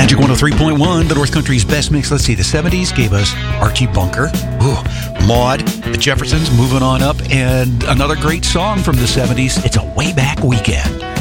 Magic 103.1, the North Country's best mix. Let's see, the 70s gave us Archie Bunker, Maude, the Jeffersons, moving on up, and another great song from the 70s. It's a Way Back Weekend.